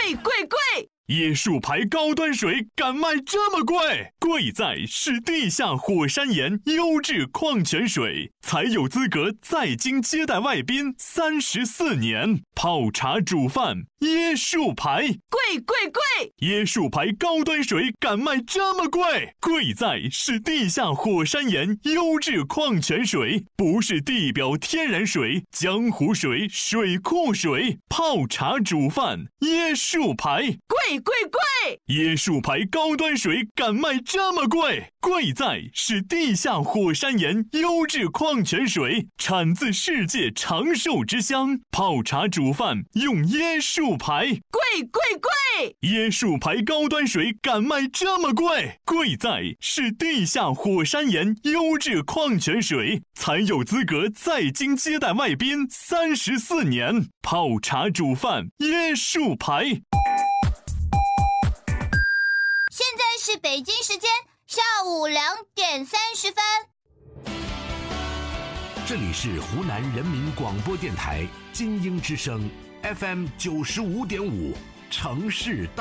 贵！ 椰树牌高端水敢卖这么贵？贵在是地下火山岩优质矿泉水，才有资格在京接待外宾34年。泡茶煮饭，椰树牌， 贵！ 椰树牌高端水敢卖这么贵？贵在是地下火山岩优质矿泉水，不是地表天然水、江湖水、水库水。泡茶煮饭，椰树牌， 贵！ 椰树牌高端水敢卖这么贵？贵在是地下火山岩优质矿泉水，产自世界长寿之乡。泡茶煮饭用椰树牌， 贵！ 椰树牌高端水敢卖这么贵？贵在是地下火山岩优质矿泉水，才有资格在京接待外宾34年。泡茶煮饭，椰树牌。 现在是北京时间下午2点30分。 这里是湖南人民广播电台金鹰之声 FM 95.5城市大